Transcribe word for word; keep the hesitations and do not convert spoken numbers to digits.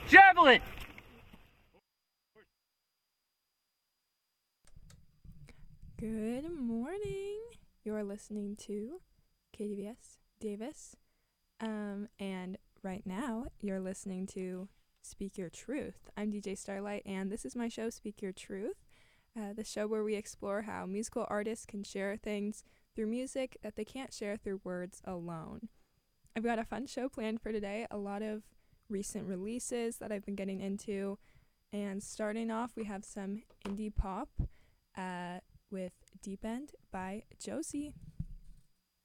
Javelin! Good morning. You're listening to K D V S Davis. Um, and right now you're listening to Speak Your Truth. I'm D J Starlight, and this is my show, Speak Your Truth, uh, the show where we explore how musical artists can share things through music that they can't share through words alone. I've got a fun show planned for today, a lot of recent releases that I've been getting into, and starting off we have some indie pop uh, with Deep End by Josie.